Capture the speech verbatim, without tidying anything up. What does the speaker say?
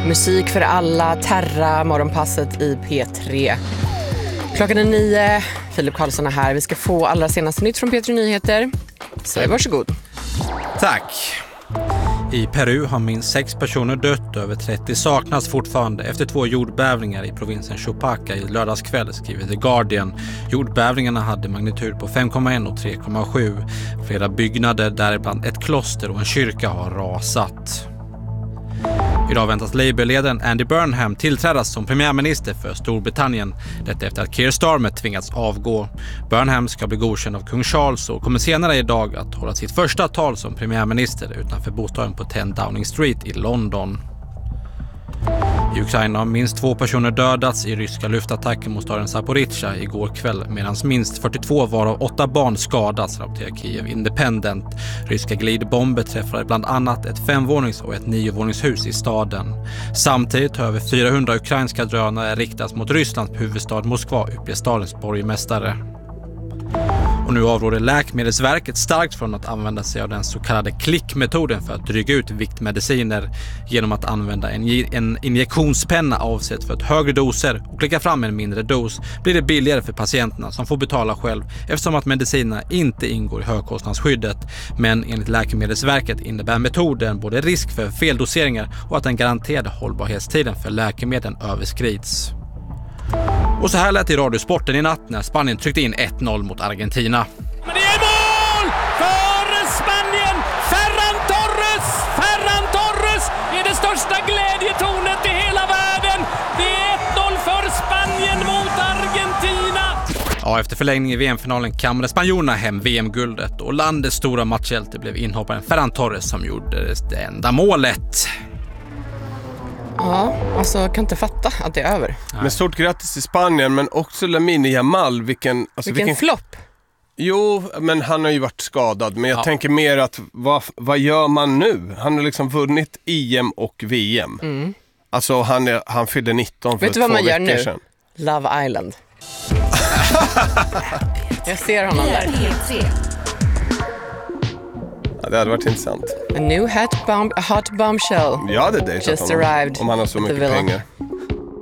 Musik för alla, Terra, morgonpasset i P tre. Klockan är nio, Filip Karlsson är här. Vi ska få allra senaste nytt från P tre Nyheter. Så varsågod. Tack. I Peru har minst sex personer dött, över trettio saknas fortfarande efter två jordbävningar i provinsen Chopaca i lördagskväll, skriver The Guardian. Jordbävningarna hade magnitud på fem komma ett och tre komma sju. Flera byggnader, däribland ett kloster och en kyrka, har rasat. Idag väntas Labour-ledaren Andy Burnham tillträdas som premiärminister för Storbritannien. Detta efter att Keir Starmer tvingats avgå. Burnham ska bli godkänd av kung Charles och kommer senare idag att hålla sitt första tal som premiärminister utanför bostaden på tio Downing Street i London. I Ukraina har minst två personer dödats i ryska luftattacker mot staden Zaporizjzja igår kväll, medan minst fyrtiotvå varav åtta barn skadats, rapporterar Kiev Independent. Ryska glidbomber träffade bland annat ett femvånings- och ett niovåningshus i staden. Samtidigt har över fyrahundra ukrainska drönare riktats mot Rysslands huvudstad Moskva, uppger stadens borgmästare. Och nu avråder Läkemedelsverket starkt från att använda sig av den så kallade klickmetoden för att dryga ut viktmediciner. Genom att använda en, en injektionspenna avsett för ett högre doser och klicka fram en mindre dos blir det billigare för patienterna som får betala själv, eftersom att medicinerna inte ingår i högkostnadsskyddet. Men enligt Läkemedelsverket innebär metoden både risk för feldoseringar och att den garanterade hållbarhetstiden för läkemedlen överskrids. Och så här lät i Radiosporten i natt när Spanien tryckte in ett noll mot Argentina. Men det är mål för Spanien! Ferran Torres! Ferran Torres är det största glädjetornet i hela världen! Det är ett noll för Spanien mot Argentina! Ja, efter förlängning i V M-finalen kammade spanjorerna hem V M-guldet och landets stora matchhjälte blev inhopparen Ferran Torres som gjorde det enda målet. Ja, alltså jag kan inte fatta att det är över. Nej. Men stort grattis till Spanien, men också Lamine Yamal. Vilken, alltså vilken, vilken flopp. Jo, men han har ju varit skadad. Men jag ja. tänker mer att, vad, vad gör man nu? Han har liksom vunnit I M och V M. Mm. Alltså han, är, han fyllde nitton för Vet du vad två man gör nu? Sedan. Love Island. Jag ser honom där. Ja, det hade varit intressant. A new hot, bomb, hot bombshell. Ja, det är det. Just arrived. Om han har så mycket pengar.